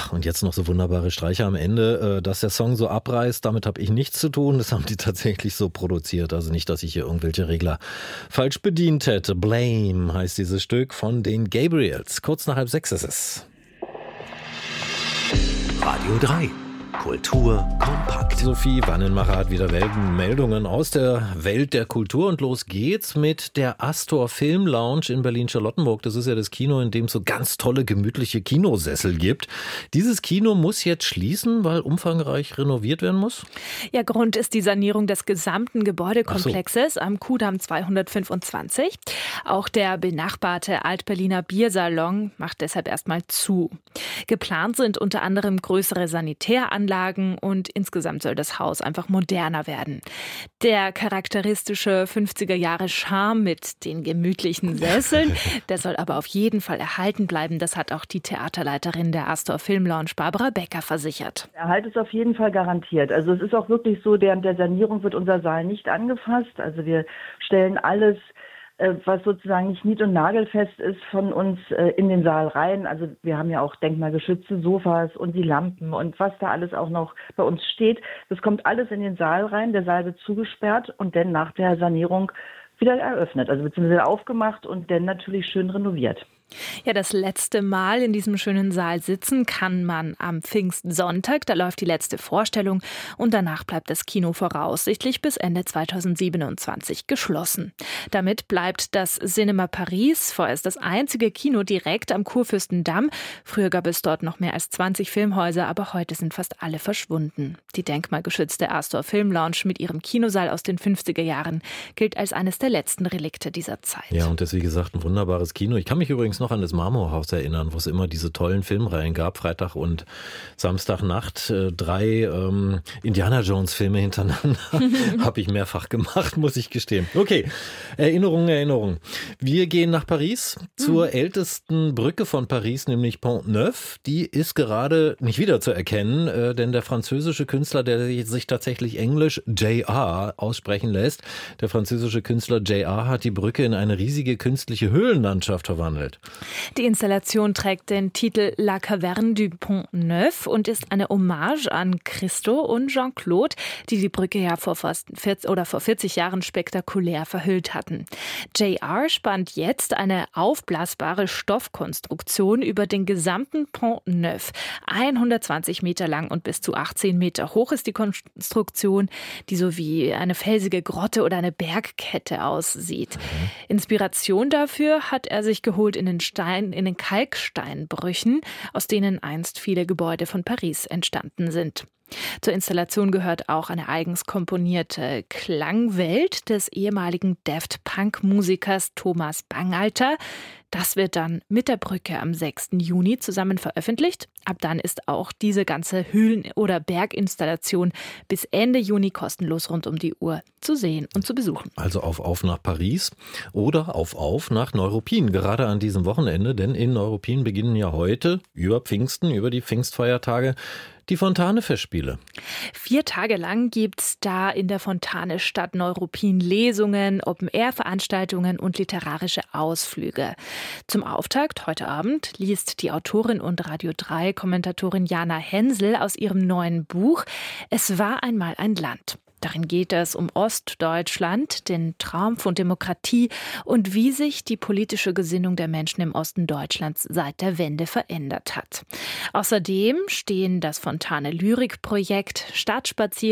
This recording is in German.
Ach, und jetzt noch so wunderbare Streicher am Ende. Dass der Song so abreißt, damit habe ich nichts zu tun. Das haben die tatsächlich so produziert. Also nicht, dass ich hier irgendwelche Regler falsch bedient hätte. Blame heißt dieses Stück von den Gabriels. Kurz nach 5:30 ist es. Radio 3. Kultur kompakt. Sophie Wannenmacher hat wieder Meldungen aus der Welt der Kultur und los geht's mit der Astor Film Lounge in Berlin-Charlottenburg. Das ist ja das Kino, in dem es so ganz tolle, gemütliche Kinosessel gibt. Dieses Kino muss jetzt schließen, weil umfangreich renoviert werden muss? Ja, Grund ist die Sanierung des gesamten Gebäudekomplexes am Kudamm 225. Auch der benachbarte Alt-Berliner Biersalon macht deshalb erstmal zu. Geplant sind unter anderem größere Sanitäranlagen und insgesamt soll das Haus einfach moderner werden. Der charakteristische 50er-Jahre-Charme mit den gemütlichen Sesseln, der soll aber auf jeden Fall erhalten bleiben. Das hat auch die Theaterleiterin der Astor Film Lounge, Barbara Becker, versichert. Erhalt ist auf jeden Fall garantiert. Also es ist auch wirklich so, während der Sanierung wird unser Saal nicht angefasst. Also wir stellen alles, was sozusagen nicht nied- und nagelfest ist, von uns in den Saal rein. Also wir haben ja auch denkmalgeschützte Sofas und die Lampen und was da alles auch noch bei uns steht. Das kommt alles in den Saal rein. Der Saal wird zugesperrt und dann nach der Sanierung wieder eröffnet, also beziehungsweise aufgemacht und dann natürlich schön renoviert. Ja, das letzte Mal in diesem schönen Saal sitzen kann man am Pfingstsonntag. Da läuft die letzte Vorstellung und danach bleibt das Kino voraussichtlich bis Ende 2027 geschlossen. Damit bleibt das Cinema Paris vorerst das einzige Kino direkt am Kurfürstendamm. Früher gab es dort noch mehr als 20 Filmhäuser, aber heute sind fast alle verschwunden. Die denkmalgeschützte Astor Film Lounge mit ihrem Kinosaal aus den 50er Jahren gilt als eines der letzten Relikte dieser Zeit. Ja, und das ist wie gesagt ein wunderbares Kino. Ich kann mich übrigens noch an das Marmorhaus erinnern, wo es immer diese tollen Filmreihen gab, Freitag und Samstagnacht, 3 Indiana Jones Filme hintereinander. Habe ich mehrfach gemacht, muss ich gestehen. Okay, Erinnerung. Wir gehen nach Paris zur ältesten Brücke von Paris, nämlich Pont Neuf. Die ist gerade nicht wieder zu erkennen, denn der französische Künstler, der sich tatsächlich englisch JR aussprechen lässt, der französische Künstler JR hat die Brücke in eine riesige künstliche Höhlenlandschaft verwandelt. Die Installation trägt den Titel La Caverne du Pont Neuf und ist eine Hommage an Christo und Jean-Claude, die die Brücke ja vor 40 Jahren spektakulär verhüllt hatten. JR spannt jetzt eine aufblasbare Stoffkonstruktion über den gesamten Pont Neuf. 120 Meter lang und bis zu 18 Meter hoch ist die Konstruktion, die so wie eine felsige Grotte oder eine Bergkette aussieht. Inspiration dafür hat er sich geholt in den Kalksteinbrüchen, aus denen einst viele Gebäude von Paris entstanden sind. Zur Installation gehört auch eine eigens komponierte Klangwelt des ehemaligen Daft-Punk-Musikers Thomas Bangalter. Das wird dann mit der Brücke am 6. Juni zusammen veröffentlicht. Ab dann ist auch diese ganze Höhlen- oder Berginstallation bis Ende Juni kostenlos rund um die Uhr zu sehen und zu besuchen. Also auf nach Paris oder auf nach Neuruppin, gerade an diesem Wochenende, denn in Neuruppin beginnen ja heute über Pfingsten, über die Pfingstfeiertage, die Fontane-Festspiele. 4 Tage lang gibt's da in der Fontane Stadt Neuruppin Lesungen, Open-Air-Veranstaltungen und literarische Ausflüge. Zum Auftakt heute Abend liest die Autorin und Radio 3-Kommentatorin Jana Hensel aus ihrem neuen Buch »Es war einmal ein Land«. Darin geht es um Ostdeutschland, den Traum von Demokratie und wie sich die politische Gesinnung der Menschen im Osten Deutschlands seit der Wende verändert hat. Außerdem stehen das Fontane Lyrik-Projekt, Stadtspaziergänge